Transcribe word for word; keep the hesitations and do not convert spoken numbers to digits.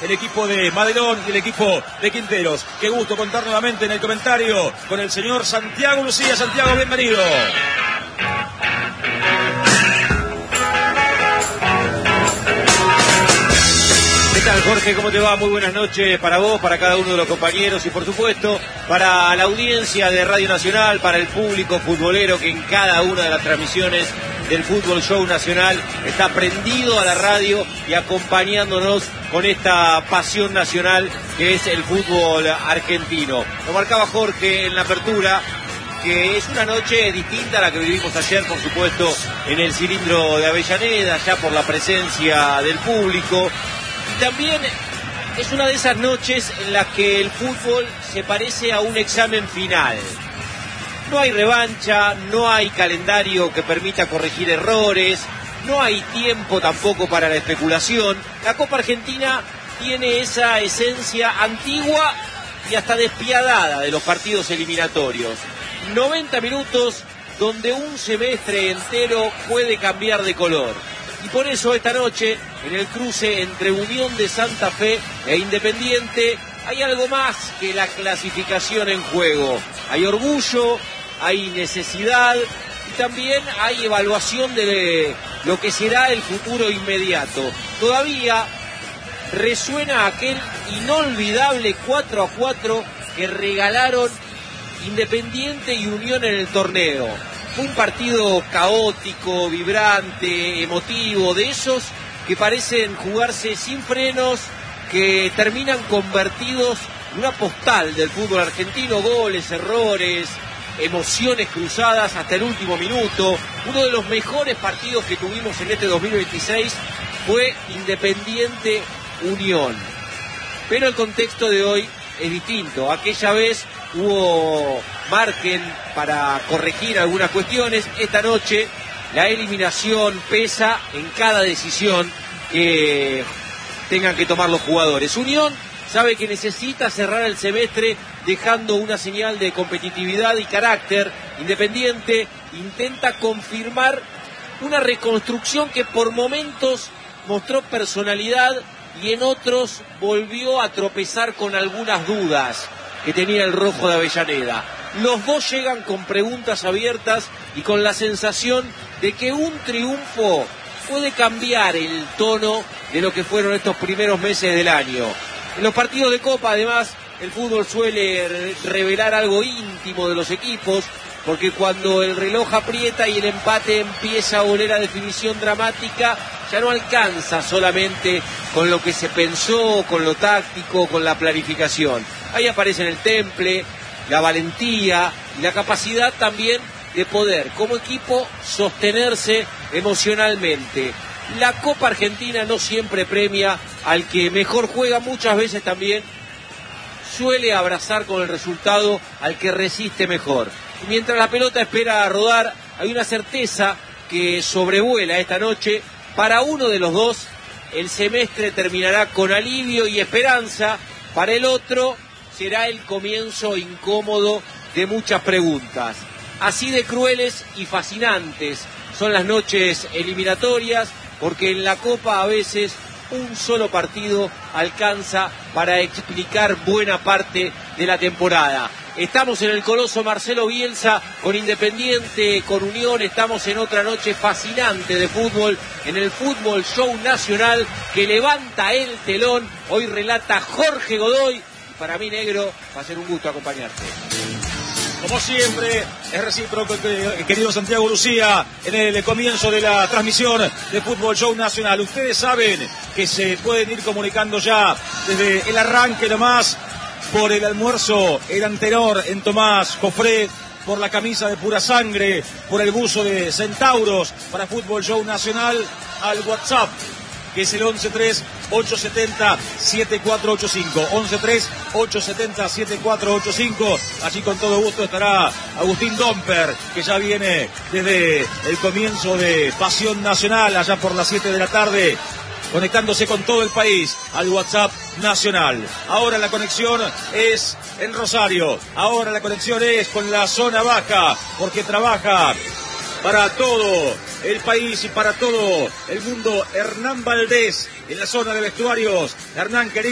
el equipo de Madelón y el equipo de Quinteros. Qué gusto contar nuevamente en el comentario con el señor Santiago Lucía. Santiago, bienvenido. ¿Qué tal, Jorge? ¿Cómo te va? Muy buenas noches para vos, para cada uno de los compañeros y, por supuesto, para la audiencia de Radio Nacional, para el público futbolero que en cada una de las transmisiones del Fútbol Show Nacional está prendido a la radio y acompañándonos con esta pasión nacional que es el fútbol argentino. Lo marcaba Jorge en la apertura, que es una noche distinta a la que vivimos ayer, por supuesto, en el cilindro de Avellaneda, ya por la presencia del público. Y también es una de esas noches en las que el fútbol se parece a un examen final. No hay revancha, no hay calendario que permita corregir errores, no hay tiempo tampoco para la especulación. La Copa Argentina tiene esa esencia antigua y hasta despiadada de los partidos eliminatorios. noventa minutos donde un semestre entero puede cambiar de color. Y por eso esta noche, en el cruce entre Unión de Santa Fe e Independiente, hay algo más que la clasificación en juego. Hay orgullo, hay necesidad y también hay evaluación de lo que será el futuro inmediato. Todavía resuena aquel inolvidable cuatro a cuatro que regalaron Independiente y Unión en el torneo. Fue un partido caótico, vibrante, emotivo, de esos que parecen jugarse sin frenos, que terminan convertidos en una postal del fútbol argentino, goles, errores, emociones cruzadas hasta el último minuto. Uno de los mejores partidos que tuvimos en este dos mil veintiséis fue Independiente Unión. Pero el contexto de hoy es distinto. Aquella vez hubo margen para corregir algunas cuestiones. Esta noche la eliminación pesa en cada decisión que tengan que tomar los jugadores. Unión sabe que necesita cerrar el semestre dejando una señal de competitividad y carácter. Independiente intenta confirmar una reconstrucción que por momentos mostró personalidad y en otros volvió a tropezar con algunas dudas que tenía el rojo de Avellaneda. Los dos llegan con preguntas abiertas y con la sensación de que un triunfo puede cambiar el tono de lo que fueron estos primeros meses del año. En los partidos de Copa, además, el fútbol suele revelar algo íntimo de los equipos, porque cuando el reloj aprieta y el empate empieza a oler a definición dramática, ya no alcanza solamente con lo que se pensó, con lo táctico, con la planificación. Ahí aparecen el temple, la valentía y la capacidad también de poder, como equipo, sostenerse emocionalmente. La Copa Argentina no siempre premia al que mejor juega, muchas veces también suele abrazar con el resultado al que resiste mejor. Y mientras la pelota espera a rodar, hay una certeza que sobrevuela esta noche. Para uno de los dos, el semestre terminará con alivio y esperanza. Para el otro, será el comienzo incómodo de muchas preguntas. Así de crueles y fascinantes son las noches eliminatorias, porque en la Copa a veces un solo partido alcanza para explicar buena parte de la temporada. Estamos en el Coloso Marcelo Bielsa con Independiente, con Unión. Estamos en otra noche fascinante de fútbol, en el Fútbol Show Nacional que levanta el telón. Hoy relata Jorge Godoy. Y para mí, negro, va a ser un gusto acompañarte. Como siempre, es recíproco, querido Santiago Lucía, en el comienzo de la transmisión de Fútbol Show Nacional. Ustedes saben que se pueden ir comunicando ya desde el arranque nomás, por el almuerzo, el anterior en Tomás Cofré, por la camisa de Pura Sangre, por el buzo de Centauros para Fútbol Show Nacional, al WhatsApp, que es el once tres, ocho siete cero, siete cuatro ocho cinco, once tres, ocho siete cero, siete cuatro ocho cinco. Allí con todo gusto estará Agustín Domper, que ya viene desde el comienzo de Pasión Nacional, allá por las siete de la tarde, conectándose con todo el país al WhatsApp nacional. Ahora la conexión es en Rosario, ahora la conexión es con la zona baja, porque trabaja para todo el país y para todo el mundo Hernán Valdés en la zona de vestuarios. Hernán, querido.